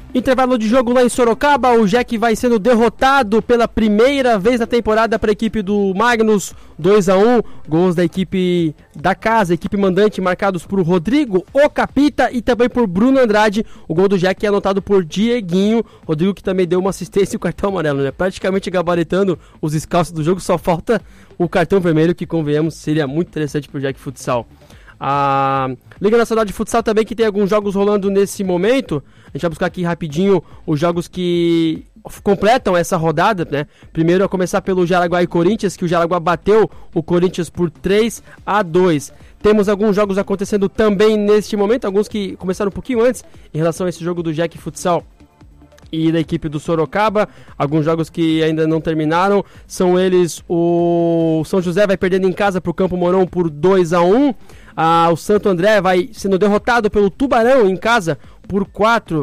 Intervalo de jogo lá em Sorocaba, o Jack vai sendo derrotado pela primeira vez na temporada para a equipe do Magnus, 2-1, gols da equipe da casa, equipe mandante, marcados por Rodrigo, o Capita e também por Bruno Andrade. O gol do Jack é anotado por Dieguinho, Rodrigo que também deu uma assistência e o cartão amarelo, né? Praticamente gabaritando os scouts do jogo, só falta o cartão vermelho, que convenhamos, seria muito interessante para o Jack Futsal. A Liga Nacional de Futsal também, que tem alguns jogos rolando nesse momento. A gente vai buscar aqui rapidinho os jogos que completam essa rodada, né? Primeiro a começar pelo Jaraguá e Corinthians, que o Jaraguá bateu o Corinthians por 3-2. Temos alguns jogos acontecendo também neste momento, alguns que começaram um pouquinho antes, em relação a esse jogo do Jack Futsal e da equipe do Sorocaba. Alguns jogos que ainda não terminaram, são eles: o São José vai perdendo em casa para o Campo Mourão por 2-1. O Santo André vai sendo derrotado pelo Tubarão em casa por 4-2.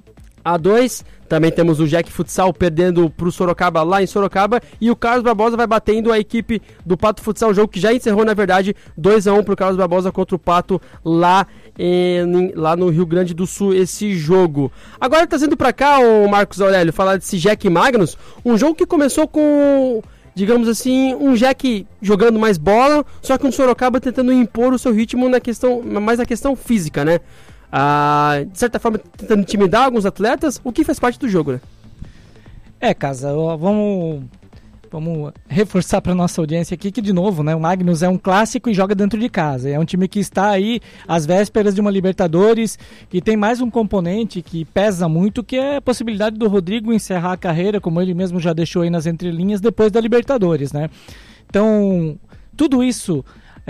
Também temos o Jack Futsal perdendo para o Sorocaba lá em Sorocaba. E o Carlos Barbosa vai batendo a equipe do Pato Futsal, um jogo que já encerrou, na verdade, 2-1 para o Carlos Barbosa contra o Pato lá no Rio Grande do Sul, esse jogo. Agora trazendo para cá, o Marcos Aurélio, falar desse Jack Magnus, um jogo que começou com, digamos assim, um Jack jogando mais bola, só que um Sorocaba tentando impor o seu ritmo mais na questão física, né? De certa forma tentando intimidar alguns atletas, o que faz parte do jogo, né? Casa, vamos reforçar para nossa audiência aqui que, de novo, né, o Magnus é um clássico e joga dentro de casa. É um time que está aí às vésperas de uma Libertadores, e tem mais um componente que pesa muito, que é a possibilidade do Rodrigo encerrar a carreira, como ele mesmo já deixou aí nas entrelinhas, depois da Libertadores, né? Então, tudo isso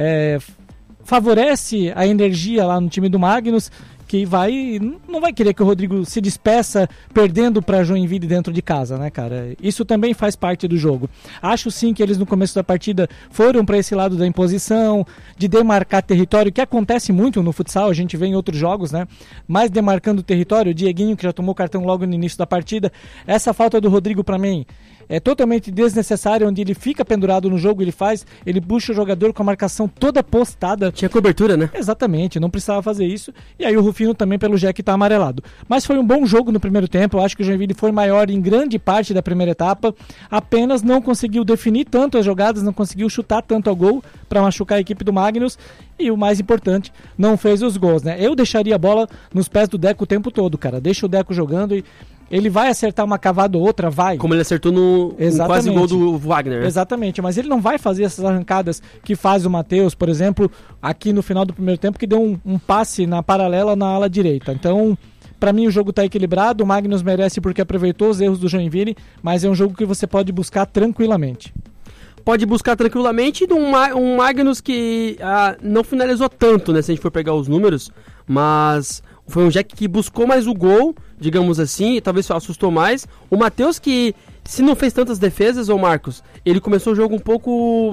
favorece a energia lá no time do Magnus, que não vai querer que o Rodrigo se despeça perdendo para Joinville dentro de casa, né, cara? Isso também faz parte do jogo. Acho sim que eles no começo da partida foram para esse lado da imposição, de demarcar território, que acontece muito no futsal, a gente vê em outros jogos, né? Mas demarcando o território, o Dieguinho, que já tomou cartão logo no início da partida, essa falta do Rodrigo para mim é totalmente desnecessária, onde ele fica pendurado no jogo, ele puxa o jogador com a marcação toda postada. Tinha cobertura, né? Exatamente, não precisava fazer isso. E aí o Rufino também, pelo Jack, tá amarelado. Mas foi um bom jogo no primeiro tempo. Eu acho que o Joinville foi maior em grande parte da primeira etapa, apenas não conseguiu definir tanto as jogadas, não conseguiu chutar tanto ao gol para machucar a equipe do Magnus. E o mais importante, não fez os gols, né? Eu deixaria a bola nos pés do Deco o tempo todo, cara. Deixa o Deco jogando e ele vai acertar uma cavada ou outra, vai. Como ele acertou no quase gol do Wagner. Exatamente, mas ele não vai fazer essas arrancadas que faz o Matheus, por exemplo, aqui no final do primeiro tempo, que deu um passe na paralela na ala direita. Então, pra mim o jogo tá equilibrado, o Magnus merece porque aproveitou os erros do Joinville, mas é um jogo que você pode buscar tranquilamente. Pode buscar tranquilamente um Magnus que não finalizou tanto, né, se a gente for pegar os números, mas foi um Jack que buscou mais o gol, digamos assim, e talvez assustou mais. O Matheus, que se não fez tantas defesas, Marcos, ele começou o jogo um pouco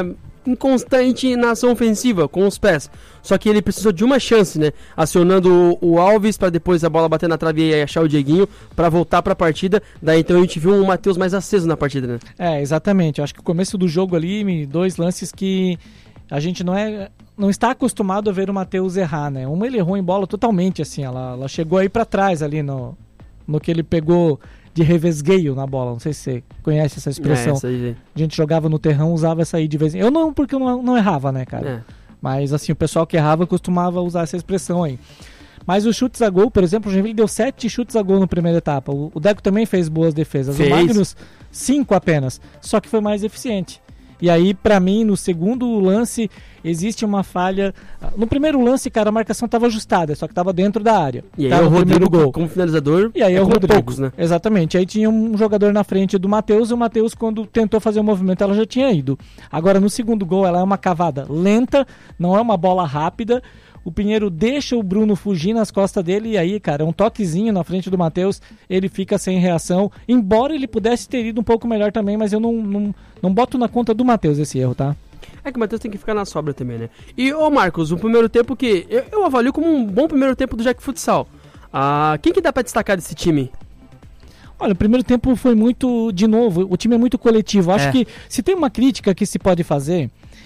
inconstante na ação ofensiva, com os pés. Só que ele precisou de uma chance, né? Acionando o Alves para depois a bola bater na trave e achar o Dieguinho para voltar para a partida. Daí então a gente viu o Matheus mais aceso na partida, né? Exatamente. Eu acho que o começo do jogo ali, 2 lances que a gente não está acostumado a ver o Matheus errar, né? Ele errou em bola totalmente, assim, ela chegou aí para trás ali no que ele pegou de revesgueio na bola. Não sei se você conhece essa expressão. Essa aí. A gente jogava no terrão, usava essa aí de vez em quando. Eu não, porque eu não errava, né, cara? Mas assim, o pessoal que errava costumava usar essa expressão aí. Mas os chutes a gol, por exemplo, o Joinville deu 7 chutes a gol na primeira etapa. O Deco também fez boas defesas. O Magnus, 5 apenas. Só que foi mais eficiente. E aí, pra mim, no segundo lance, existe uma falha. No primeiro lance, cara, a marcação estava ajustada, só que estava dentro da área. E aí o Rodrigo, gol como finalizador, e aí é o Rodrigo, poucos, né? Exatamente. Aí tinha um jogador na frente do Matheus, e o Matheus, quando tentou fazer o movimento, ela já tinha ido. Agora, no segundo gol, ela é uma cavada lenta, não é uma bola rápida. O Pinheiro deixa o Bruno fugir nas costas dele, e aí, cara, um toquezinho na frente do Matheus, ele fica sem reação, embora ele pudesse ter ido um pouco melhor também, mas eu não boto na conta do Matheus esse erro, tá? É que o Matheus tem que ficar na sobra também, né? E, Marcos, o primeiro tempo que eu avalio como um bom primeiro tempo do Jack Futsal. Quem que dá pra destacar desse time? Olha, o primeiro tempo foi muito, de novo, o time é muito coletivo. Acho que se tem uma crítica que se pode fazer,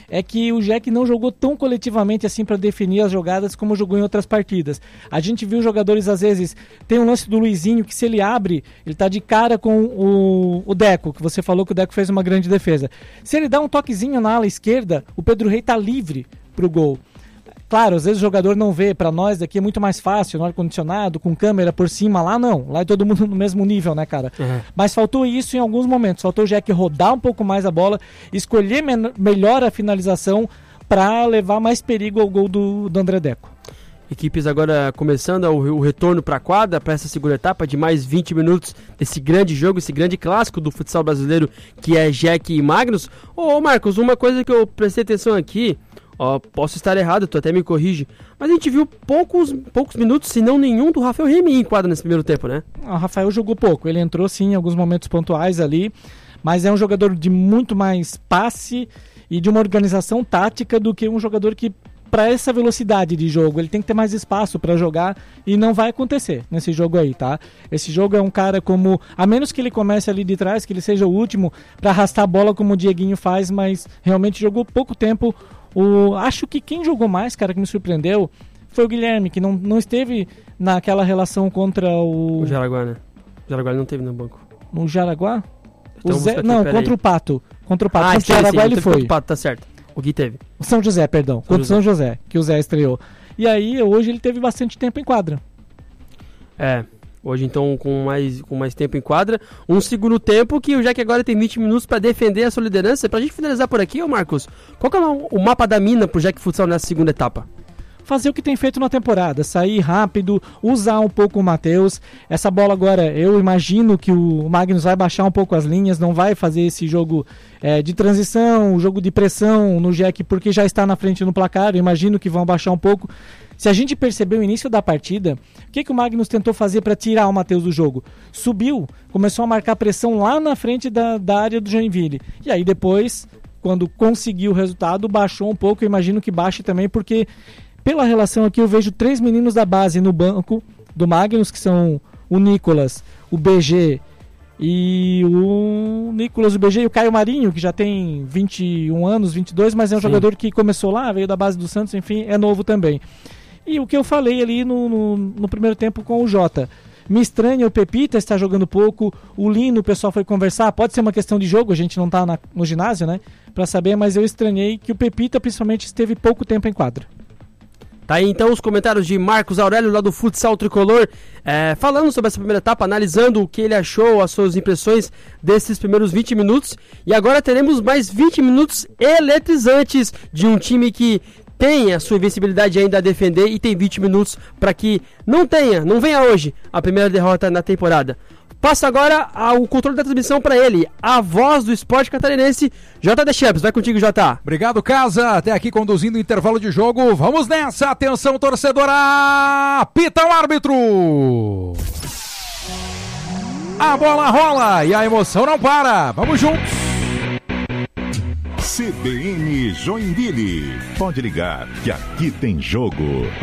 é que o Jack não jogou tão coletivamente assim para definir as jogadas como jogou em outras partidas. A gente viu jogadores, às vezes, tem um lance do Luizinho que se ele abre, ele tá de cara com o Deco, que você falou que o Deco fez uma grande defesa. Se ele dá um toquezinho na ala esquerda, o Pedro Rey tá livre pro gol. Claro, às vezes o jogador não vê, para nós daqui é muito mais fácil, no ar-condicionado, com câmera por cima, lá não, lá é todo mundo no mesmo nível, né, cara? Uhum. Mas faltou isso em alguns momentos, faltou o Jack rodar um pouco mais a bola, escolher melhor a finalização para levar mais perigo ao gol do André Deco. Equipes agora começando o retorno para a quadra, para essa segunda etapa de mais 20 minutos desse grande jogo, esse grande clássico do futsal brasileiro, que é Jack e Magnus. Ô Marcos, uma coisa que eu prestei atenção aqui, posso estar errado, tu até me corrige, mas a gente viu poucos minutos, se não nenhum, do Rafael Remy em quadra nesse primeiro tempo, né? O Rafael jogou pouco, ele entrou sim em alguns momentos pontuais ali, mas é um jogador de muito mais passe e de uma organização tática do que um jogador que, para essa velocidade de jogo, ele tem que ter mais espaço para jogar e não vai acontecer nesse jogo aí, tá? Esse jogo é um cara como, a menos que ele comece ali de trás, que ele seja o último para arrastar a bola como o Dieguinho faz, mas realmente jogou pouco tempo. Acho que quem jogou mais, cara, que me surpreendeu, foi o Guilherme, que não esteve naquela relação contra o Jaraguá, né? O Jaraguá ele não teve no banco. No Jaraguá? Então, contra o Pato. Contra o Pato. Contra o Jaraguá ele foi. Contra o Pato, tá certo. O Gui teve. O São José, perdão. Contra o São José, que o Zé estreou. E aí, hoje ele teve bastante tempo em quadra. Hoje então com mais tempo em quadra. Um segundo tempo que o Jack agora tem 20 minutos para defender a sua liderança. Pra gente finalizar por aqui, Marcos, qual que é o mapa da mina pro Jack Futsal nessa segunda etapa? Fazer o que tem feito na temporada, sair rápido, usar um pouco o Matheus. Essa bola agora, eu imagino que o Magnus vai baixar um pouco as linhas, não vai fazer esse jogo de transição, o jogo de pressão no Jack, porque já está na frente no placar, eu imagino que vão baixar um pouco. Se a gente perceber o início da partida, o que o Magnus tentou fazer para tirar o Matheus do jogo? Subiu, começou a marcar pressão lá na frente da área do Joinville. E aí depois, quando conseguiu o resultado, baixou um pouco, eu imagino que baixe também, porque pela relação aqui eu vejo 3 meninos da base no banco do Magnus, que são o Nicolas, o BG e o BG e o Caio Marinho, que já tem 21 anos, 22, mas é um jogador que começou lá, veio da base do Santos, enfim, é novo também. E o que eu falei ali no primeiro tempo com o Jota. Me estranha o Pepita estar jogando pouco, o Lino, o pessoal foi conversar, pode ser uma questão de jogo, a gente não tá no ginásio, né, pra saber, mas eu estranhei que o Pepita principalmente esteve pouco tempo em quadra. Tá aí então os comentários de Marcos Aurélio lá do Futsal Tricolor, falando sobre essa primeira etapa, analisando o que ele achou, as suas impressões desses primeiros 20 minutos. E agora teremos mais 20 minutos eletrizantes de um time que tem a sua invencibilidade ainda a defender e tem 20 minutos para que não venha hoje a primeira derrota na temporada. Passa agora o controle da transmissão para ele, a voz do esporte catarinense, J. Deschamps. Vai contigo, J. Obrigado, Casa. Até aqui conduzindo o intervalo de jogo. Vamos nessa. Atenção, torcedora. Apita o árbitro. A bola rola e a emoção não para. Vamos juntos. CBN Joinville. Pode ligar que aqui tem jogo.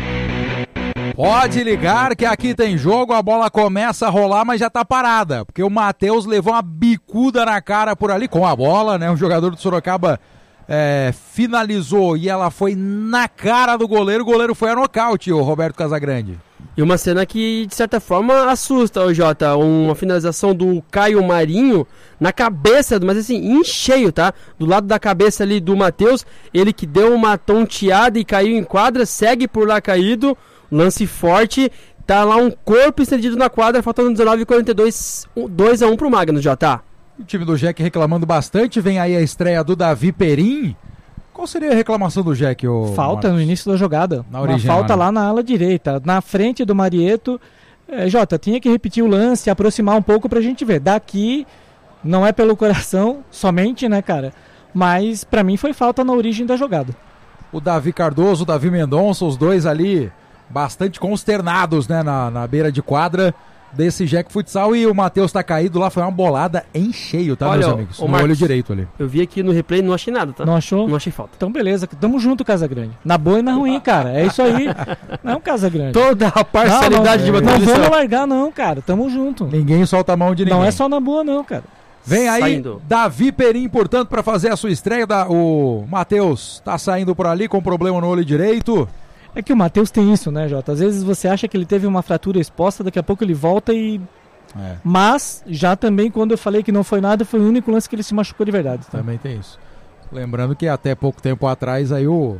Pode ligar que aqui tem jogo, a bola começa a rolar, mas já tá parada, porque o Matheus levou uma bicuda na cara por ali com a bola, né? O jogador do Sorocaba finalizou e ela foi na cara do goleiro, o goleiro foi a nocaute, o Roberto Casagrande. E uma cena que, de certa forma, assusta o Jota, uma finalização do Caio Marinho na cabeça, mas assim, em cheio, tá? Do lado da cabeça ali do Matheus, ele que deu uma tonteada e caiu em quadra, segue por lá caído, lance forte, tá lá um corpo estendido na quadra, faltando 19:42, 2-1 pro Magnus, Jota. O time do Jack reclamando bastante, vem aí a estreia do Davi Perim. Qual seria a reclamação do Jack? Falta no início da jogada. Uma falta lá na ala direita, na frente do Marieto. Jota, tinha que repetir o lance, aproximar um pouco pra gente ver. Daqui, não é pelo coração somente, né, cara? Mas pra mim foi falta na origem da jogada. O Davi Cardoso, o Davi Mendonça, os dois ali bastante consternados, né, na beira de quadra desse Jack Futsal, e o Matheus tá caído lá, foi uma bolada em cheio, tá, meus amigos? No olho direito ali. Eu vi aqui no replay, não achei nada, tá? Não achou? Não achei falta. Então beleza, tamo junto, Casagrande. Na boa e na ruim, cara, é isso aí. Não, Casagrande. Toda a parcialidade de Matheus. Não vamos largar não, cara, tamo junto. Ninguém solta a mão de ninguém. Não é só na boa não, cara. Vem aí, saindo. Davi Perim, portanto, para fazer a sua estreia. O Matheus tá saindo por ali com problema no olho direito. É que o Matheus tem isso, né, Jota? Às vezes você acha que ele teve uma fratura exposta, daqui a pouco ele volta e... Mas, já também, quando eu falei que não foi nada, foi o único lance que ele se machucou de verdade. Tá? Também tem isso. Lembrando que até pouco tempo atrás aí o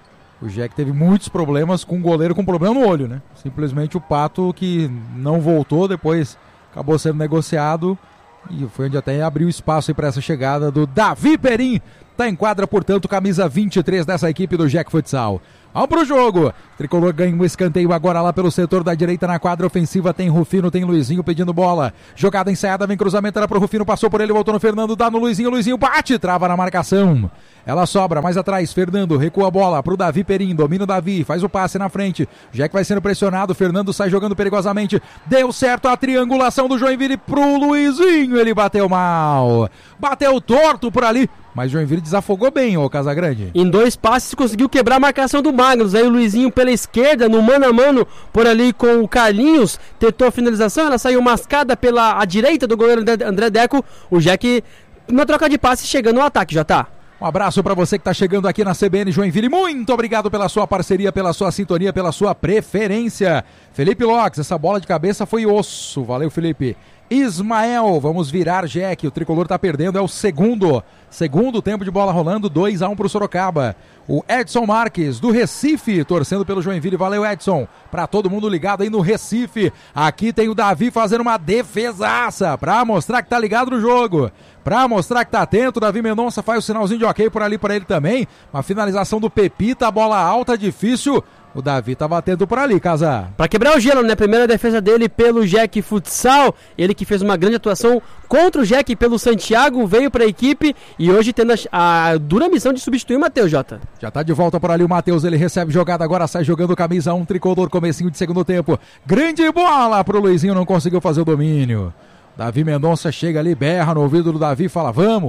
Jack teve muitos problemas com o goleiro com problema no olho, né? Simplesmente o Pato que não voltou, depois acabou sendo negociado e foi onde até abriu espaço aí para essa chegada do Davi Perim. Tá em quadra, portanto, camisa 23 dessa equipe do Jack Futsal. Vamos pro jogo. Tricolor ganha um escanteio agora lá pelo setor da direita na quadra ofensiva. Tem Rufino, tem Luizinho pedindo bola. Jogada ensaiada, vem cruzamento, era pro Rufino, passou por ele, voltou no Fernando, dá no Luizinho, Luizinho bate, trava na marcação. Ela sobra, mais atrás, Fernando recua a bola pro Davi Perim, domina o Davi, faz o passe na frente. Jack vai sendo pressionado, Fernando sai jogando perigosamente. Deu certo a triangulação do Joinville pro Luizinho, ele bateu mal. Bateu torto por ali. Mas Joinville desafogou bem, ô Casagrande. Em 2 passes conseguiu quebrar a marcação do Magnus. Aí o Luizinho pela esquerda, no mano a mano, por ali com o Carlinhos, tentou a finalização, ela saiu mascada pela a direita do goleiro André Deco. O Jack, na troca de passes, chegando no ataque, já tá. Um abraço para você que está chegando aqui na CBN Joinville. Muito obrigado pela sua parceria, pela sua sintonia, pela sua preferência. Felipe Lopes, essa bola de cabeça foi osso. Valeu, Felipe. Ismael, vamos virar, Jack. O Tricolor tá perdendo, é o segundo tempo de bola rolando, 2-1 pro Sorocaba. O Edson Marques, do Recife, torcendo pelo Joinville. Valeu, Edson. Pra todo mundo ligado aí no Recife. Aqui tem o Davi fazendo uma defesaça pra mostrar que tá ligado no jogo. Pra mostrar que tá atento, o Davi Mendonça faz o sinalzinho de ok por ali pra ele também. Uma finalização do Pepita, bola alta, difícil. O Davi tava atento por ali, Casa. Pra quebrar o gelo, né? Primeira defesa dele pelo Jack Futsal. Ele que fez uma grande atuação contra o Jack pelo Santiago, veio pra equipe e hoje tendo a dura missão de substituir o Matheus, Jota. Já tá de volta por ali o Matheus, ele recebe jogada agora, sai jogando camisa 1, Tricolor, comecinho de segundo tempo. Grande bola pro Luizinho, não conseguiu fazer o domínio. Davi Mendonça chega ali, berra no ouvido do Davi, fala vamos.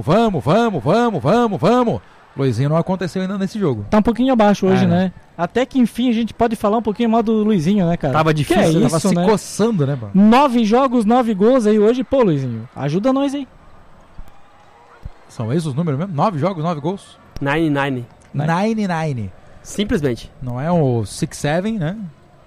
Luizinho não aconteceu ainda nesse jogo. Tá um pouquinho abaixo hoje, né? Até que enfim a gente pode falar um pouquinho mal do Luizinho, né, cara? Tava difícil, tava se coçando, né, mano? 9 jogos, 9 gols aí hoje. Pô, Luizinho, ajuda nós aí. São esses os números mesmo? 9 jogos, 9 gols? 9. Simplesmente. Não é o 6-7, né?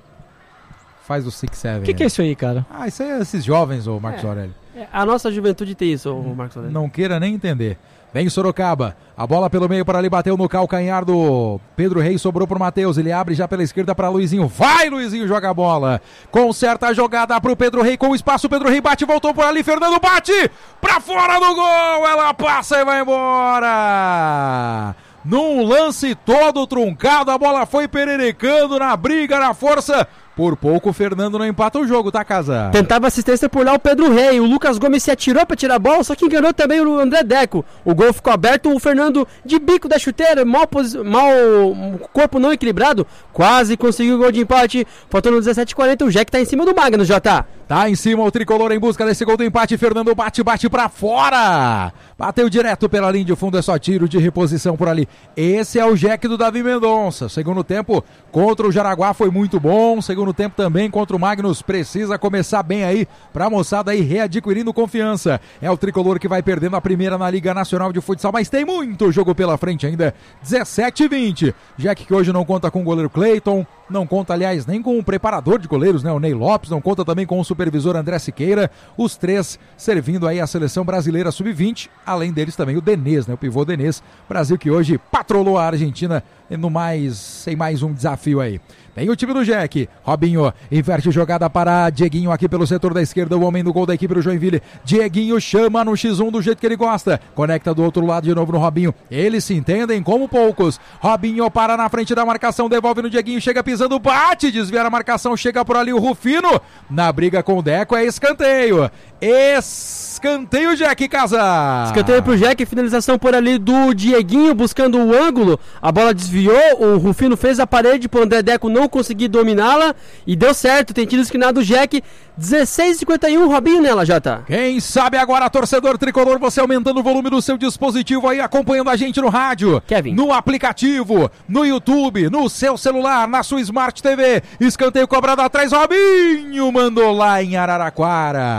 Faz o 6-7. O que é isso aí, cara? Isso aí é esses jovens, ô Marcos Aurélio. A nossa juventude tem isso, ô Marcos Aurélio. Não queira nem entender. Vem Sorocaba, a bola pelo meio para ali, bateu no calcanhar do Pedro Reis, sobrou pro Matheus, ele abre já pela esquerda para Luizinho, vai Luizinho, joga a bola, conserta a jogada pro Pedro Reis, com espaço, Pedro Reis bate, voltou por ali, Fernando bate, pra fora do gol, ela passa e vai embora. Num lance todo truncado, a bola foi pererecando na briga, na força. Por pouco o Fernando não empata o jogo, tá, Casa? Tentava assistência por lá o Pedro Rei. O Lucas Gomes se atirou pra tirar a bola, só que enganou também o André Deco. O gol ficou aberto, o Fernando de bico da chuteira, corpo não equilibrado, quase conseguiu o gol de empate. Faltando 17:40, o Jack tá em cima do Magnus, Jota. Tá em cima o Tricolor em busca desse gol do empate. Fernando bate pra fora. Bateu direto pela linha de fundo, é só tiro de reposição por ali. Esse é o Jack do Davi Mendonça. Segundo tempo contra o Jaraguá foi muito bom. Segundo tempo também contra o Magnus. Precisa começar bem aí pra moçada aí readquirindo confiança. É o Tricolor que vai perdendo a primeira na Liga Nacional de Futsal, mas tem muito jogo pela frente ainda. 17-20. Jack que hoje não conta com o goleiro Cleiton. Não conta, aliás, nem com o preparador de goleiros, né, o Ney Lopes, não conta também com o supervisor André Siqueira, os 3 servindo aí a seleção brasileira sub-20, além deles também o Denês, né, o pivô Denês, Brasil que hoje patrolou a Argentina sem mais um desafio aí. Vem o time do Jack, Robinho inverte jogada para Dieguinho aqui pelo setor da esquerda, o homem do gol da equipe do Joinville. Dieguinho chama no X1 do jeito que ele gosta, conecta do outro lado de novo no Robinho, eles se entendem como poucos. Robinho para na frente da marcação, devolve no Dieguinho, chega pisando, bate, desvia a marcação, chega por ali o Rufino, na briga com o Deco é escanteio. Escanteio, Jack, Casa. Escanteio pro Jack, finalização por ali do Dieguinho, buscando o ângulo, a bola desviou, o Rufino fez a parede pro André Deco não conseguir dominá-la e deu certo, tem tiro esquinado do Jack. 16:51, Robinho nela, Jota. Quem sabe agora, torcedor tricolor, você aumentando o volume do seu dispositivo aí, acompanhando a gente no rádio, Kevin, no aplicativo, no YouTube, no seu celular, na sua Smart TV. Escanteio cobrado atrás, Robinho mandou lá em Araraquara.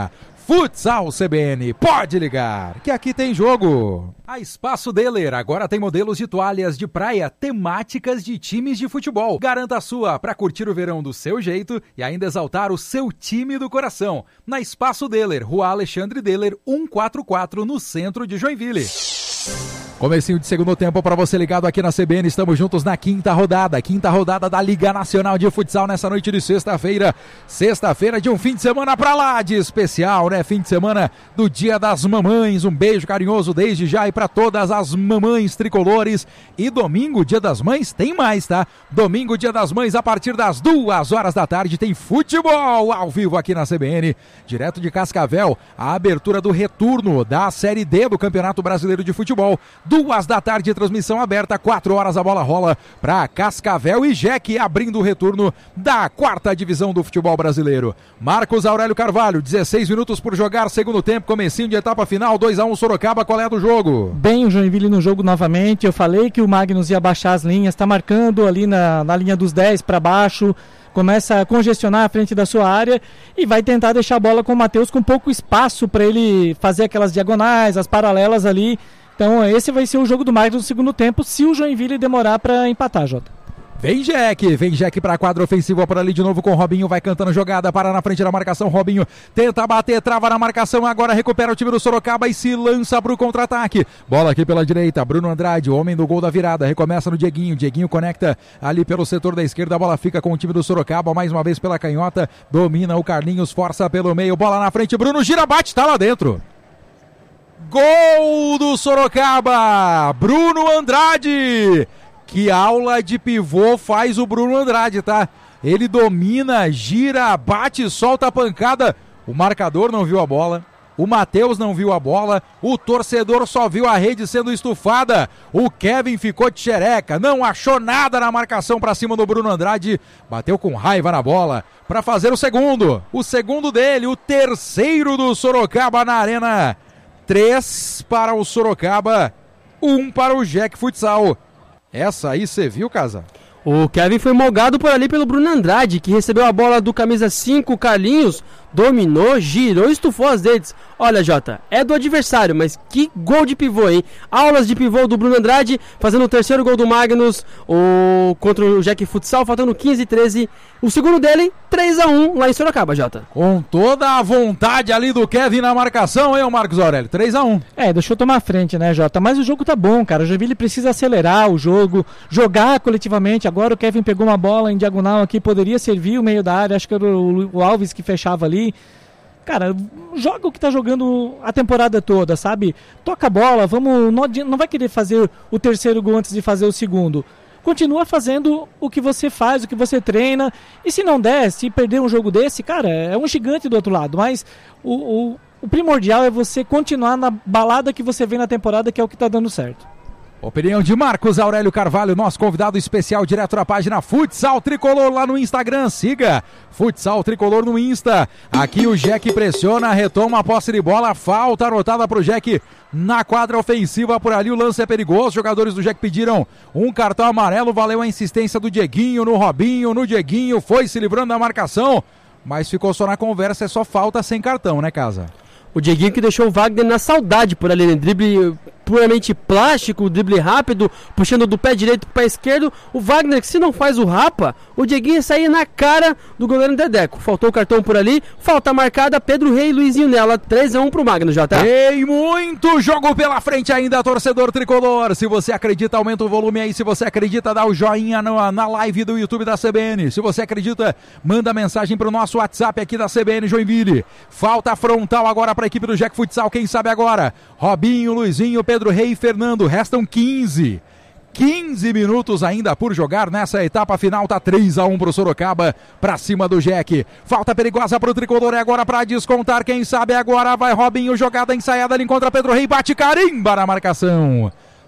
Futsal CBN, pode ligar, que aqui tem jogo. A Espaço Deler agora tem modelos de toalhas de praia temáticas de times de futebol. Garanta a sua para curtir o verão do seu jeito e ainda exaltar o seu time do coração. Na Espaço Deler, Rua Alexandre Deler, 144, no centro de Joinville. Comecinho de segundo tempo para você ligado aqui na CBN, estamos juntos na quinta rodada da Liga Nacional de Futsal nessa noite de sexta-feira de um fim de semana pra lá de especial, né? Fim de semana do Dia das Mamães, um beijo carinhoso desde já e para todas as mamães tricolores. E domingo, Dia das Mães, tem mais, tá? Domingo, Dia das Mães, a partir das 2h da tarde tem futebol ao vivo aqui na CBN, direto de Cascavel, a abertura do retorno da Série D do Campeonato Brasileiro de Futebol. 2h da tarde, transmissão aberta, 4h a bola rola para Cascavel e Jack abrindo o retorno da 4ª divisão do futebol brasileiro. Marcos Aurélio Carvalho, 16 minutos por jogar, segundo tempo, comecinho de etapa final, 2-1 Sorocaba, qual é do jogo? Bem, o Joinville no jogo novamente, eu falei que o Magnus ia baixar as linhas, tá marcando ali na linha dos 10 para baixo, começa a congestionar a frente da sua área e vai tentar deixar a bola com o Matheus com pouco espaço para ele fazer aquelas diagonais, as paralelas ali. Então esse vai ser o jogo do Magnus no segundo tempo, se o Joinville demorar para empatar, Jota. Vem Jack para a quadra ofensiva por ali de novo com o Robinho, vai cantando jogada, para na frente da marcação, Robinho tenta bater, trava na marcação, agora recupera o time do Sorocaba e se lança para o contra-ataque. Bola aqui pela direita, Bruno Andrade, homem do gol da virada, recomeça no Dieguinho conecta ali pelo setor da esquerda, a bola fica com o time do Sorocaba, mais uma vez pela canhota, domina o Carlinhos, força pelo meio, bola na frente, Bruno gira, bate, tá lá dentro. Gol do Sorocaba, Bruno Andrade. Que aula de pivô faz o Bruno Andrade, tá? Ele domina, gira, bate, solta a pancada. O marcador não viu a bola, o Matheus não viu a bola, o torcedor só viu a rede sendo estufada. O Kevin ficou de xereca, não achou nada na marcação pra cima do Bruno Andrade. Bateu com raiva na bola pra fazer o segundo dele, o terceiro do Sorocaba na arena. 3 para o Sorocaba, 1 para o Jack Futsal. Essa aí você viu, Casa? O Kevin foi molgado por ali pelo Bruno Andrade, que recebeu a bola do camisa 5, Carlinhos, dominou, girou e estufou as dedos. Olha, Jota, é do adversário, mas que gol de pivô, hein? Aulas de pivô do Bruno Andrade, fazendo o terceiro gol do Magnus contra o Jack Futsal, faltando 15-13. O segundo dele, 3-1 lá em Sorocaba, Jota. Com toda a vontade ali do Kevin na marcação, hein, Marcos Aurélio? 3-1. Deixou tomar a frente, né, Jota? Mas o jogo tá bom, cara. O Joinville precisa acelerar o jogo, jogar coletivamente. Agora o Kevin pegou uma bola em diagonal aqui, poderia servir o meio da área, acho que era o Alves que fechava ali. Cara, joga o que tá jogando a temporada toda, sabe? Toca a bola, não vai querer fazer o terceiro gol antes de fazer o segundo. Continua fazendo o que você faz, o que você treina. E se não der, se perder um jogo desse, cara, é um gigante do outro lado. Mas o primordial é você continuar na balada que você vem na temporada, que é o que tá dando certo. Opinião de Marcos Aurélio Carvalho, nosso convidado especial direto da página Futsal Tricolor lá no Instagram. Siga Futsal Tricolor no Insta. Aqui o Jack pressiona, retoma a posse de bola, falta anotada pro Jack na quadra ofensiva por ali. O lance é perigoso, os jogadores do Jack pediram um cartão amarelo, valeu a insistência do Dieguinho no Robinho, no Dieguinho, foi se livrando da marcação, mas ficou só na conversa, é só falta sem cartão, né, Casa? O Dieguinho que deixou o Wagner na saudade por ali, né? Drible puramente plástico, drible rápido, puxando do pé direito pro pé esquerdo. O Wagner, que se não faz o rapa, o Dieguinho saía na cara do goleiro Dedeco. Faltou o cartão por ali, falta marcada, Pedro Rei e Luizinho Nela. 3-1 pro Magnus, já tá? Tem muito jogo pela frente ainda, torcedor tricolor. Se você acredita, aumenta o volume aí. Se você acredita, dá o joinha na live do YouTube da CBN. Se você acredita, manda mensagem pro nosso WhatsApp aqui da CBN Joinville. Falta frontal agora pra equipe do Jack Futsal, quem sabe agora? Robinho, Luizinho, Pedro Rei e Fernando, restam 15 minutos ainda por jogar nessa etapa final, tá 3-1 pro Sorocaba, pra cima do Jack. Falta perigosa pro Tricolor, é agora pra descontar, quem sabe agora vai Robinho, jogada ensaiada, ele encontra Pedro Rei, bate carimba na marcação.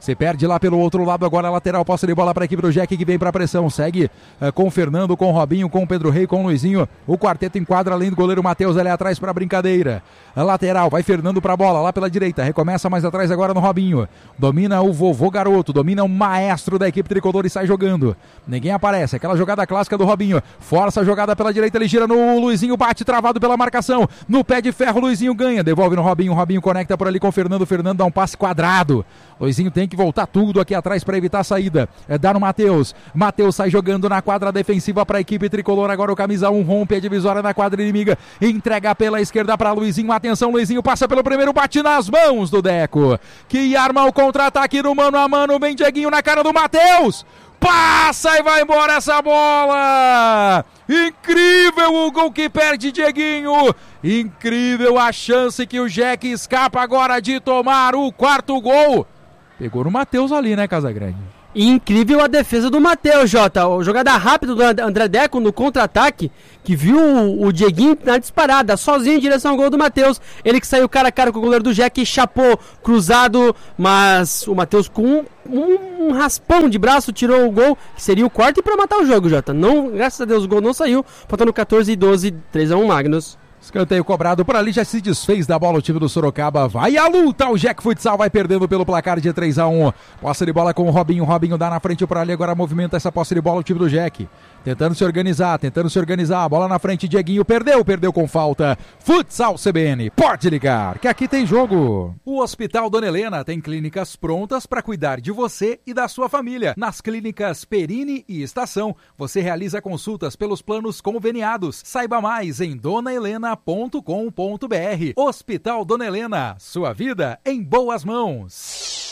Se perde lá pelo outro lado, agora a lateral, posse de bola para a equipe do Jack que vem para a pressão, segue com o Fernando, com o Robinho, com o Pedro Rei, com o Luizinho, o quarteto enquadra além do goleiro Matheus ali atrás para a brincadeira. A lateral, vai Fernando para a bola, lá pela direita, recomeça mais atrás agora no Robinho, domina o vovô garoto, domina o maestro da equipe tricolor e sai jogando, ninguém aparece, aquela jogada clássica do Robinho, força a jogada pela direita, ele gira no Luizinho, bate travado pela marcação, no pé de ferro, Luizinho ganha, devolve no Robinho, Robinho conecta por ali com o Fernando, Fernando dá um passe quadrado, Luizinho tem que voltar tudo aqui atrás para evitar a saída, dá no Matheus, Matheus sai jogando na quadra defensiva para a equipe tricolor, agora o camisa 1 rompe a divisória na quadra inimiga, entrega pela esquerda para Luizinho, atenção, Luizinho passa pelo primeiro, bate nas mãos do Deco, que arma o contra-ataque no mano a mano, vem Dieguinho na cara do Matheus, passa e vai embora essa bola, incrível o gol que perde Dieguinho, incrível a chance que o Jack escapa agora de tomar o quarto gol. Pegou no Matheus ali, né, Casagrande? Incrível a defesa do Matheus, Jota. A jogada rápida do André Deco no contra-ataque, que viu o Dieguinho na disparada, sozinho em direção ao gol do Matheus. Ele que saiu cara a cara com o goleiro do Jack, chapou cruzado, mas o Matheus com um raspão de braço tirou o gol, que seria o quarto e para matar o jogo, Jota. Não, graças a Deus o gol não saiu, faltando 14 e 12, 3-1 Magnus. Escanteio cobrado por ali, já se desfez da bola o time do Sorocaba, vai à luta, o Jack Futsal vai perdendo pelo placar de 3-1, posse de bola com o Robinho, Robinho dá na frente por ali, agora movimenta essa posse de bola o time do Jack, tentando se organizar, bola na frente, Dieguinho perdeu com falta, Futsal CBN, pode ligar, que aqui tem jogo. O Hospital Dona Helena tem clínicas prontas para cuidar de você e da sua família. Nas clínicas Perini e Estação, você realiza consultas pelos planos conveniados. Saiba mais em donahelena.com.br. Hospital Dona Helena, sua vida em boas mãos.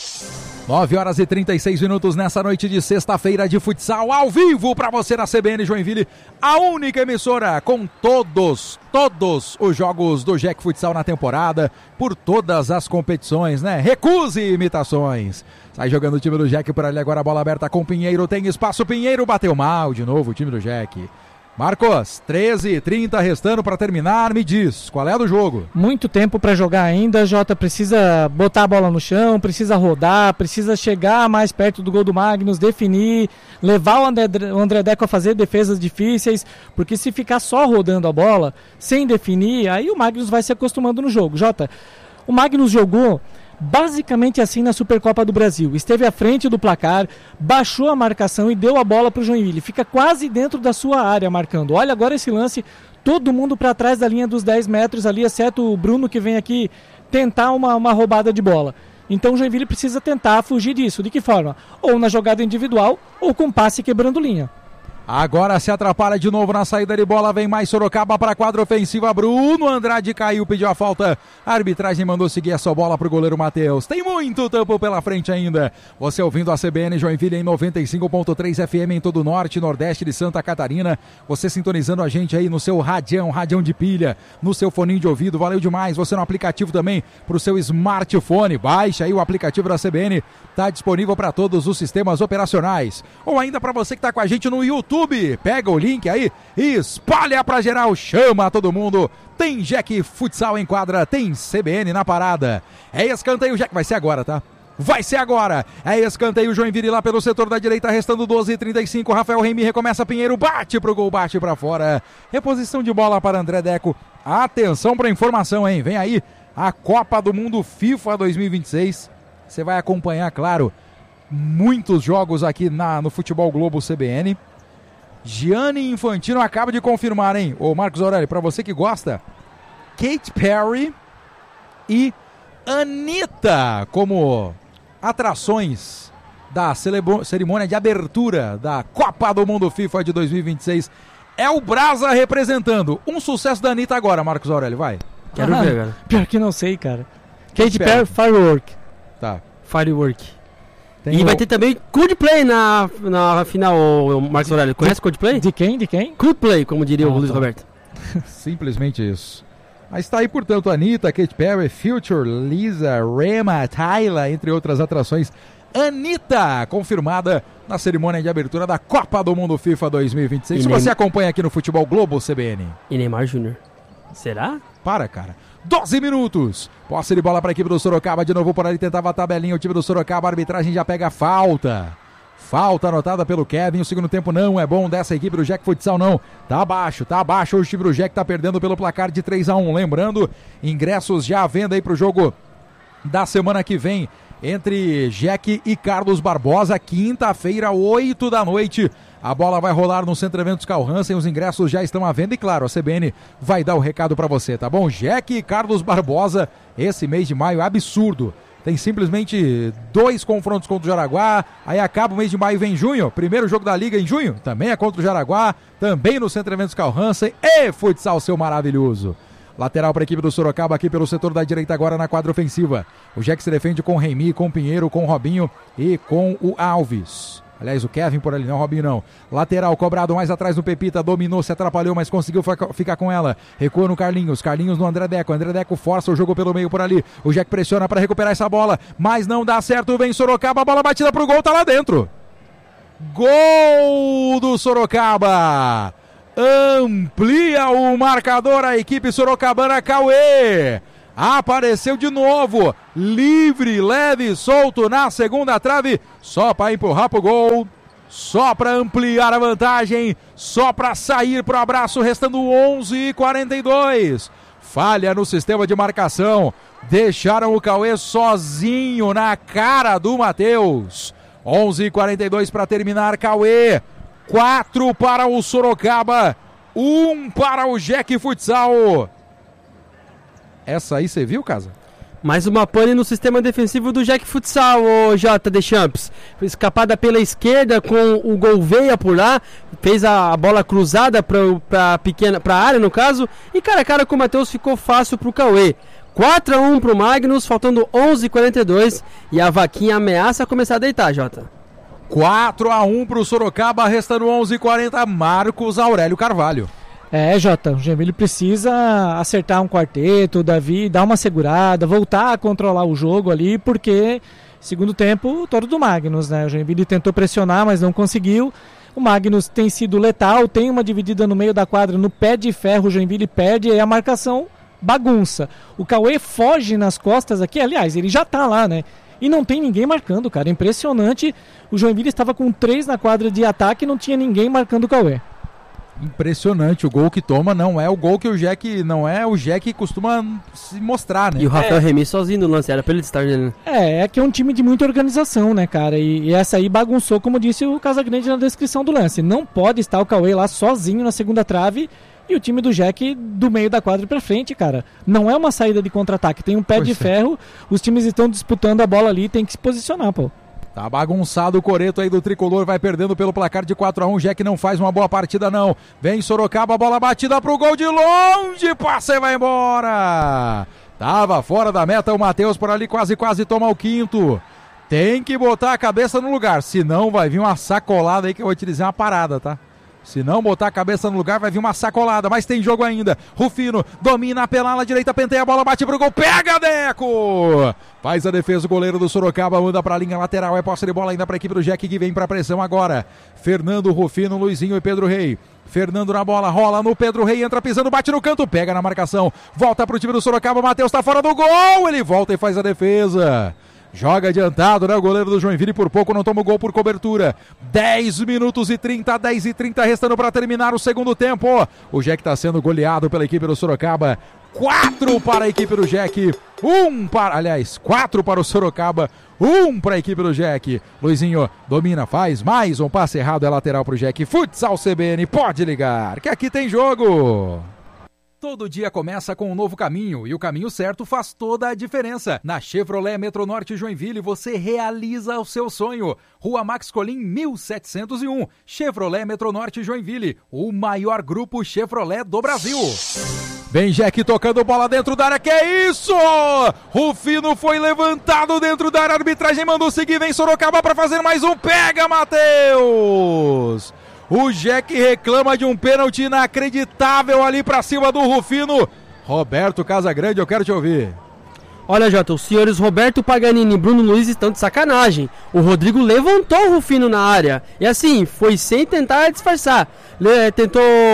9h36 nessa noite de sexta-feira de futsal, ao vivo para você na CBN Joinville, a única emissora com todos os jogos do Jack Futsal na temporada, por todas as competições, né? Recuse imitações. Sai jogando o time do Jack por ali agora, a bola aberta com Pinheiro, tem espaço, Pinheiro bateu mal de novo o time do Jack. Marcos, 13h30 restando para terminar, me diz, qual é do jogo? Muito tempo para jogar ainda, Jota, precisa botar a bola no chão, precisa rodar, precisa chegar mais perto do gol do Magnus, definir, levar o André Deco a fazer defesas difíceis, porque se ficar só rodando a bola, sem definir, aí o Magnus vai se acostumando no jogo. Jota, o Magnus jogou basicamente assim na Supercopa do Brasil, esteve à frente do placar, baixou a marcação e deu a bola para o Joinville, fica quase dentro da sua área marcando. Olha agora esse lance, todo mundo para trás da linha dos 10 metros ali, exceto o Bruno que vem aqui tentar uma roubada de bola. Então o Joinville precisa tentar fugir disso, de que forma? Ou na jogada individual ou com passe quebrando linha. Agora se atrapalha de novo na saída de bola, vem mais Sorocaba para a quadra ofensiva, Bruno Andrade caiu, pediu a falta, a arbitragem mandou seguir essa bola para o goleiro Matheus, tem muito tempo pela frente ainda, você ouvindo a CBN Joinville em 95.3 FM em todo o norte e nordeste de Santa Catarina, você sintonizando a gente aí no seu radião de pilha, no seu foninho de ouvido, valeu demais, você no aplicativo também para o seu smartphone, baixa aí o aplicativo da CBN, está disponível para todos os sistemas operacionais, ou ainda para você que está com a gente no YouTube, pega o link aí e espalha pra geral, chama todo mundo, tem Jack Futsal em quadra, tem CBN na parada, é escanteio Jack, vai ser agora, tá? Vai ser agora, é escanteio Joinville lá pelo setor da direita, restando 12h35, Rafael Reimi recomeça, Pinheiro bate pro gol, bate pra fora, reposição de bola para André Deco, atenção pra informação, hein, vem aí a Copa do Mundo FIFA 2026, você vai acompanhar, claro, muitos jogos aqui no Futebol Globo CBN. Gianni Infantino acaba de confirmar, hein? Ô Marcos Aurélio, pra você que gosta, Katy Perry e Anitta como atrações da cerimônia de abertura da Copa do Mundo FIFA de 2026. É o Brasa representando. Um sucesso da Anitta agora, Marcos Aurélio, vai. Quero ver, cara. Pior que não sei, cara. Katy Perry, Firework. Tá. Firework. E vai ter também Coldplay na final, o Marcos Aurélio. Conhece Coldplay? De quem? Coldplay, como diria o Luiz Roberto. Simplesmente isso. Mas está aí, portanto, Anitta, Katy Perry, Future, Lisa, Rema, Tyla, entre outras atrações. Anitta, confirmada na cerimônia de abertura da Copa do Mundo FIFA 2026. Se você acompanha aqui no Futebol Globo CBN. E Neymar Júnior. Será? Para, cara. 12 minutos. Posse de bola para a equipe do Sorocaba. De novo por ali, tentava a tabelinha. O time do Sorocaba, a arbitragem já pega falta. Falta anotada pelo Kevin. O segundo tempo não é bom dessa equipe do Jack Futsal, não. Tá abaixo. O time do Jack tá perdendo pelo placar de 3-1. Lembrando, ingressos já à venda aí pro jogo da semana que vem entre Jack e Carlos Barbosa. Quinta-feira, 8 da noite. A bola vai rolar no Centro Eventos Carl Hansen, os ingressos já estão à venda e claro, a CBN vai dar o recado para você, tá bom? Jack e Carlos Barbosa, esse mês de maio, absurdo. Tem simplesmente 2 confrontos contra o Jaraguá, aí acaba o mês de maio e vem junho, primeiro jogo da Liga em junho, também é contra o Jaraguá, também no Centro Eventos Carl Hansen e futsal seu maravilhoso. Lateral para a equipe do Sorocaba aqui pelo setor da direita agora na quadra ofensiva. O Jack se defende com o Reimi, com o Pinheiro, com o Robinho e com o Alves. Aliás, o Kevin por ali, não, o Robinho não. Lateral, cobrado mais atrás do Pepita, dominou, se atrapalhou, mas conseguiu ficar com ela. Recua no Carlinhos no André Deco. André Deco força o jogo pelo meio por ali. O Jack pressiona para recuperar essa bola, mas não dá certo, vem Sorocaba, a bola batida pro gol, tá lá dentro. Gol do Sorocaba! Amplia o marcador a equipe sorocabana. Cauê apareceu de novo, livre, leve, solto na segunda trave, só para empurrar pro gol, só para ampliar a vantagem, só para sair pro abraço, restando 11:42. Falha no sistema de marcação, deixaram o Cauê sozinho na cara do Matheus. 11:42 para terminar. Cauê, 4 para o Sorocaba, 1 para o Jack Futsal. Essa aí você viu, Casa? Mais uma pane no sistema defensivo do Jack Futsal, o J. Deschamps. Escapada pela esquerda com o Gouveia por lá, fez a bola cruzada para a área no caso, e cara a cara com o Matheus ficou fácil para o Cauê. 4-1 para o Magnus, faltando 11:42 e a vaquinha ameaça começar a deitar, Jota. 4-1 para o Sorocaba, restando 11:40, Marcos Aurélio Carvalho. Jota, o Joinville precisa acertar um quarteto, o Davi dar uma segurada, voltar a controlar o jogo ali, porque segundo tempo, todo do Magnus, né? O Joinville tentou pressionar, mas não conseguiu. O Magnus tem sido letal, tem uma dividida no meio da quadra, no pé de ferro, o Joinville perde e a marcação bagunça. O Cauê foge nas costas aqui, aliás, ele já tá lá, né? E não tem ninguém marcando, cara, impressionante. O Joinville estava com 3 na quadra de ataque e não tinha ninguém marcando o Cauê. Impressionante, o gol que toma não é o gol que o Jack, não é o Jack que costuma se mostrar, né? E o Rafael Remy sozinho no lance, era pra ele estar nele. É que é um time de muita organização, né, cara? E essa aí bagunçou, como disse o Casagrande na descrição do lance. Não pode estar o Cauê lá sozinho na segunda trave e o time do Jack do meio da quadra pra frente, cara. Não é uma saída de contra-ataque, tem um pé de ferro, os times estão disputando a bola ali, tem que se posicionar, pô. Tá bagunçado o coreto aí do Tricolor, vai perdendo pelo placar de 4-1, Jack não faz uma boa partida não, vem Sorocaba, bola batida pro gol de longe, passa e vai embora, tava fora da meta o Matheus por ali, quase toma o quinto, tem que botar a cabeça no lugar, senão vai vir uma sacolada aí que eu vou te dizer uma parada, tá? Se não botar a cabeça no lugar, vai vir uma sacolada, mas tem jogo ainda. Rufino domina pela ala direita, penteia a bola, bate pro gol, pega Deco! Faz a defesa o goleiro do Sorocaba, manda pra linha lateral, é posse de bola ainda pra equipe do Jack que vem pra pressão agora. Fernando, Rufino, Luizinho e Pedro Rei. Fernando na bola, rola no Pedro Rei, entra pisando, bate no canto, pega na marcação, volta pro time do Sorocaba, Matheus tá fora do gol, ele volta e faz a defesa. Joga adiantado, né? O goleiro do Joinville por pouco não toma o gol por cobertura. 10 minutos e 30, 10 e 30 restando para terminar o segundo tempo. O Jack está sendo goleado pela equipe do Sorocaba. 4 para a equipe do Jack. 4 para o Sorocaba. 1 para a equipe do Jack. Luizinho domina, faz mais um passe errado, é lateral para o Jack. Futsal CBN, pode ligar, que aqui tem jogo. Todo dia começa com um novo caminho e o caminho certo faz toda a diferença. Na Chevrolet Metronorte Joinville você realiza o seu sonho. Rua Max Colim 1701. Chevrolet Metronorte Joinville, o maior grupo Chevrolet do Brasil. Vem Jack tocando bola dentro da área, que é isso? Rufino foi levantado dentro da área, a arbitragem mandou seguir, vem Sorocaba para fazer mais um, pega Matheus! O Jack reclama de um pênalti inacreditável ali pra cima do Rufino. Roberto Casagrande, eu quero te ouvir. Olha, Jota, os senhores Roberto Paganini e Bruno Luiz estão de sacanagem. O Rodrigo levantou o Rufino na área. E assim, foi sem tentar disfarçar. Tentou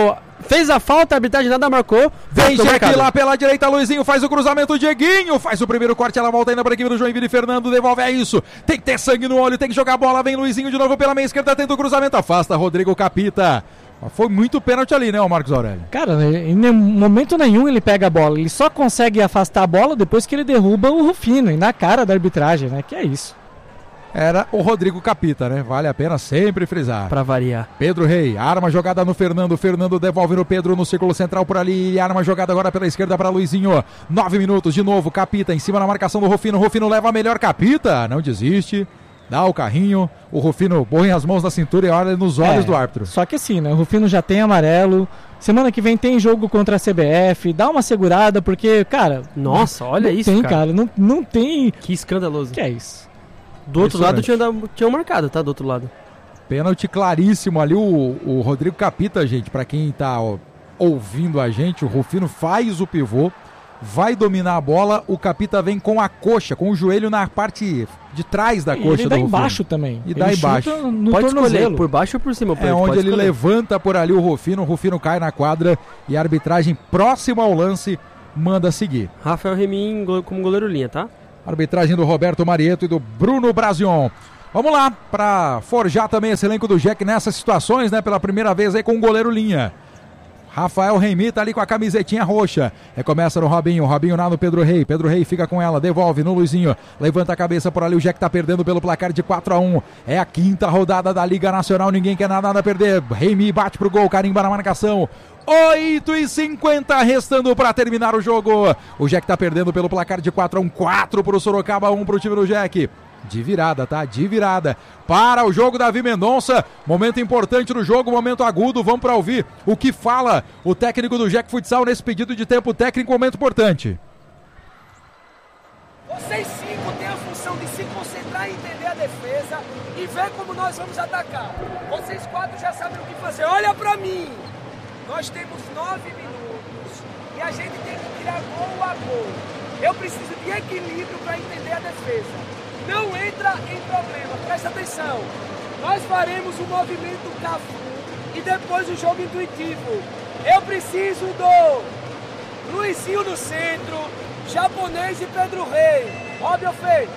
fez a falta, a arbitragem nada marcou. Vem Jack lá pela direita, Luizinho faz o cruzamento, Dieguinho faz o primeiro corte, ela volta ainda para a equipe do Joinville, Fernando devolve, é isso, tem que ter sangue no olho, tem que jogar a bola, vem Luizinho de novo pela meia esquerda, tenta o cruzamento, afasta Rodrigo Capita. Foi muito pênalti ali, né, o Marcos Aurélio? Cara, em momento nenhum ele pega a bola, ele só consegue afastar a bola depois que ele derruba o Rufino, e na cara da arbitragem, né, que é isso. Era o Rodrigo Capita, né? Vale a pena sempre frisar. Pra variar. Pedro Rei, arma jogada no Fernando. Fernando devolve no Pedro no círculo central por ali. E arma jogada agora pela esquerda para Luizinho. 9 minutos de novo. Capita em cima na marcação do Rufino. Rufino leva a melhor. Capita não desiste. Dá o carrinho. O Rufino põe as mãos na cintura e olha nos olhos do árbitro. Só que assim, né? O Rufino já tem amarelo. Semana que vem tem jogo contra a CBF. Dá uma segurada porque, cara. Nossa, olha isso, tem, cara. Não tem. Que escandaloso. Que é isso? Do outro lado tinham marcado, tá? Do outro lado. Pênalti claríssimo ali, o Rodrigo Capita, gente, pra quem tá ouvindo a gente, o Rufino faz o pivô, vai dominar a bola, o Capita vem com a coxa, com o joelho na parte de trás da coxa do Rufino. E dá embaixo também. E dá embaixo. No pode tornozelo. escolher, por baixo ou por cima. É onde ele levanta por ali o Rufino cai na quadra e a arbitragem próxima ao lance manda seguir. Rafael Remin como goleiro linha, tá? Arbitragem do Roberto Marieto e do Bruno Brazion. Vamos lá, para forjar também esse elenco do Jack nessas situações, né? Pela primeira vez aí com o goleiro linha. Rafael Reimi tá ali com a camisetinha roxa. Recomeça no Robinho lá no Pedro Rei. Pedro Rei fica com ela, devolve no Luizinho. Levanta a cabeça por ali, o Jack tá perdendo pelo placar de 4-1. É a quinta rodada da Liga Nacional, ninguém quer nada a perder. Reimi bate pro gol, carimba na marcação. 8h50 restando para terminar o jogo. O Jack tá perdendo pelo placar de 4-1. 4 pro Sorocaba, 1 pro time do Jack. De virada, tá? De virada. Para o jogo, Davi Mendonça. Momento importante no jogo, momento agudo. Vamos para ouvir o que fala o técnico do Jack Futsal nesse pedido de tempo técnico. Momento importante. Vocês 5 têm a função de se concentrar e entender a defesa e ver como nós vamos atacar. Vocês 4 já sabem o que fazer. Olha para mim. Nós temos 9 minutos e a gente tem que tirar gol a gol. Eu preciso de equilíbrio para entender a defesa. Não entra em problema, presta atenção. Nós faremos o movimento Cafu e depois o jogo intuitivo. Eu preciso do Luizinho no centro, Japonês e Pedro Rei. Rob ou Fê?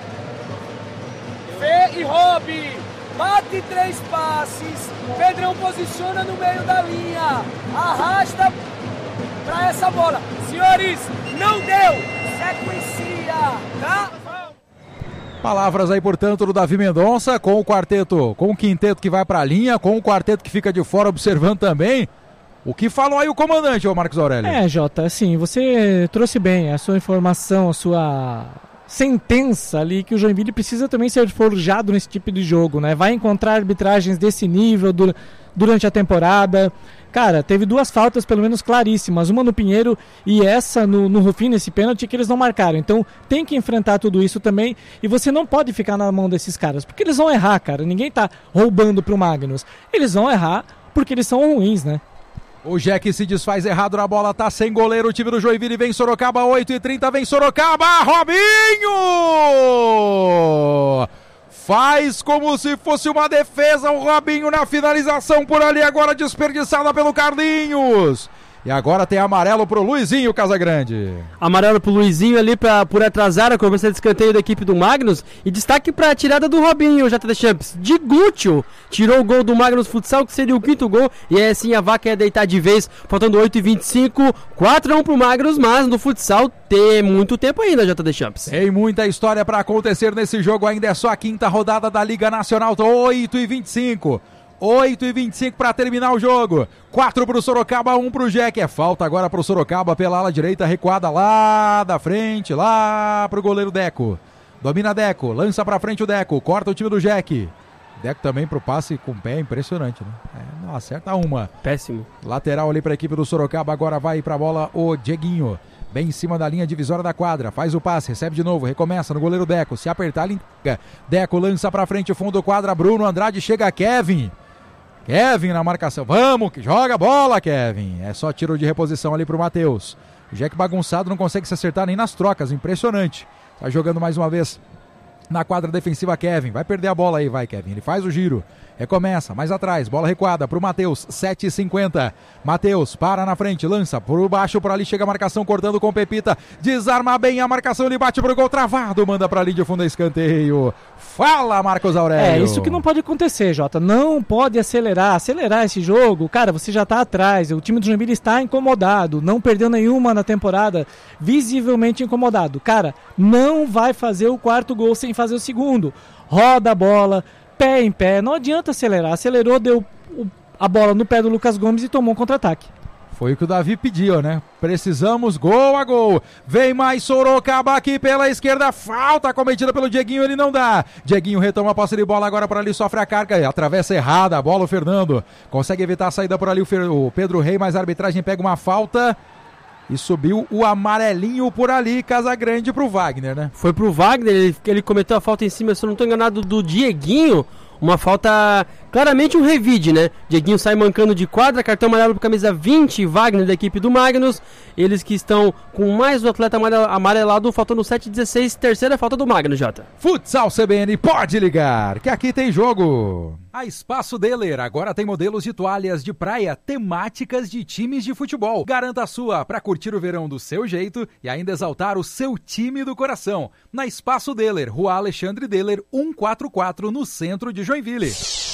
Fê e Rob. Bate 3 passes, Pedrão posiciona no meio da linha, arrasta para essa bola. Senhores, não deu, sequencia, tá? Palavras aí, portanto, do Davi Mendonça, com o quarteto, com o quinteto que vai para a linha, com o quarteto que fica de fora observando também. O que falou aí o comandante, ô Marcos Aurélio? Jota, assim, você trouxe bem a sua informação, a sua sentença ali, que o Joinville precisa também ser forjado nesse tipo de jogo, né? Vai encontrar arbitragens desse nível durante a temporada. Cara, teve 2 faltas pelo menos claríssimas, uma no Pinheiro e essa no Rufino, esse pênalti que eles não marcaram. Então tem que enfrentar tudo isso também e você não pode ficar na mão desses caras, porque eles vão errar, cara. Ninguém tá roubando pro Magnus. Eles vão errar porque eles são ruins, né? O Jack se desfaz errado na bola, tá sem goleiro, o time do Joinville vem Sorocaba, 8h30, vem Sorocaba, Robinho! Faz como se fosse uma defesa, o Robinho na finalização por ali, agora desperdiçada pelo Carlinhos. E agora tem amarelo pro Luizinho Casagrande. Amarelo pro Luizinho ali por atrasar a cobrança de escanteio da equipe do Magnus. E destaque pra tirada do Robinho, JT Champs. De Gútil, tirou o gol do Magnus Futsal, que seria o 5º gol. E aí assim a vaca ia deitar de vez, faltando 8h25. 4-1 pro Magnus, mas no futsal tem muito tempo ainda, JT Champs. Tem muita história pra acontecer nesse jogo, ainda é só a 5ª rodada da Liga Nacional, 8h25. 8h25 para terminar o jogo. 4 pro Sorocaba, 1 pro Jack. É falta agora pro Sorocaba pela ala direita, recuada lá da frente, lá pro goleiro Deco. Domina Deco, lança pra frente o Deco, corta o time do Jack. Deco também pro passe com o pé, impressionante, né? Não acerta uma. Péssimo. Lateral ali pra equipe do Sorocaba, agora vai pra bola o Dieguinho. Bem em cima da linha divisória da quadra, faz o passe, recebe de novo, recomeça no goleiro Deco. Se apertar, ele entrega. Deco lança pra frente o fundo do quadra, Bruno Andrade, chega Kevin na marcação, vamos, joga a bola, Kevin. É só tiro de reposição ali pro Matheus. O Jack bagunçado não consegue se acertar nem nas trocas, impressionante. Tá jogando mais uma vez Na quadra defensiva, Kevin. Vai perder a bola aí, vai, Kevin. Ele faz o giro. Recomeça, mais atrás. Bola recuada pro Matheus. 7h50. Matheus para na frente, lança por baixo, por ali chega a marcação, cortando com Pepita. Desarma bem a marcação, ele bate pro gol travado. Manda pra linha de fundo, escanteio. Fala, Marcos Aurélio. Isso que não pode acontecer, Jota. Não pode acelerar esse jogo. Cara, você já tá atrás. O time do Joinville está incomodado. Não perdeu nenhuma na temporada. Visivelmente incomodado. Cara, não vai fazer o quarto gol sem fazer o segundo. Roda a bola, pé em pé. Não adianta acelerar. Acelerou, deu a bola no pé do Lucas Gomes e tomou um contra-ataque. Foi o que o Davi pediu, né? Precisamos gol a gol. Vem mais Sorocaba aqui pela esquerda. Falta cometida pelo Dieguinho, ele não dá. Dieguinho retoma a posse de bola agora por ali, sofre a carga. Atravessa errada a bola o Fernando. Consegue evitar a saída por ali o Pedro Rei, mas a arbitragem pega uma falta. E subiu o amarelinho por ali, Casagrande pro Wagner, né? Foi pro Wagner, ele cometeu a falta em cima, se eu não tô enganado, do Dieguinho. Uma falta, claramente um revide, né? Dieguinho sai mancando de quadra, cartão amarelo pro camisa 20, Wagner da equipe do Magnus. Eles que estão com mais um atleta amarelado, faltando 7h16, terceira falta do Magnus, Jota. Futsal CBN, pode ligar, que aqui tem jogo. A Espaço Deler agora tem modelos de toalhas de praia temáticas de times de futebol. Garanta a sua para curtir o verão do seu jeito e ainda exaltar o seu time do coração. Na Espaço Deler, Rua Alexandre Deler, 144, no centro de Joinville.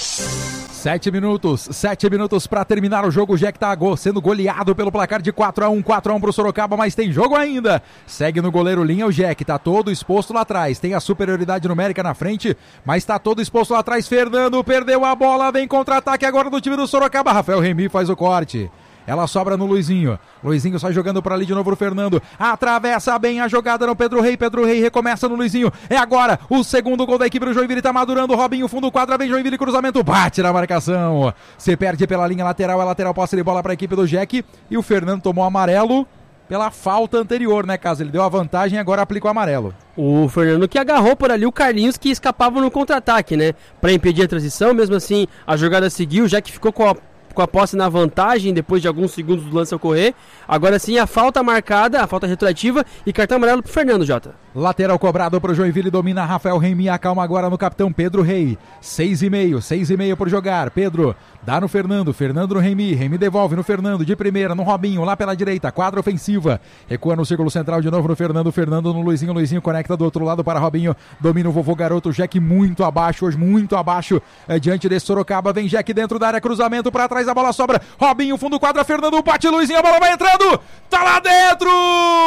7 minutos para terminar o jogo. O Jack tá sendo goleado pelo placar de 4x1 pro Sorocaba, mas tem jogo ainda. Segue no goleiro linha o Jack, tá todo exposto lá atrás. Tem a superioridade numérica na frente, mas tá todo exposto lá atrás. Fernando perdeu a bola, vem contra-ataque agora do time do Sorocaba. Rafael Remy faz o corte. Ela sobra no Luizinho. Luizinho sai jogando por ali de novo o Fernando. Atravessa bem a jogada no Pedro Rei. Pedro Rei recomeça no Luizinho. É agora o segundo gol da equipe do Joinville. Tá madurando. Robinho, fundo quadra. Vem Joinville, cruzamento. Bate na marcação. Se perde pela linha lateral. É lateral, posse de bola para a equipe do Jack. E o Fernando tomou amarelo pela falta anterior, né, Caso? Ele deu a vantagem e agora aplica o amarelo. O Fernando que agarrou por ali o Carlinhos, que escapava no contra-ataque, né? Para impedir a transição. Mesmo assim, a jogada seguiu. O Jack ficou com a posse na vantagem depois de alguns segundos do lance ocorrer. Agora sim a falta marcada, a falta retroativa e cartão amarelo pro Fernando, Jota. Lateral cobrado pro Joinville, domina Rafael Remy, acalma agora no capitão Pedro Rei. 6,5 por jogar. Pedro dá no Fernando, Fernando no Remy, Remy devolve no Fernando, de primeira no Robinho, lá pela direita, quadra ofensiva. Recua no círculo central de novo no Fernando, Fernando no Luizinho, Luizinho conecta do outro lado para Robinho, domina o vovô garoto, Jack muito abaixo, hoje muito abaixo, diante desse Sorocaba, vem Jack dentro da área, cruzamento para trás, a bola sobra, Robinho, fundo quadra, Fernando bate, Luizinho, a bola vai entrando, tá lá dentro!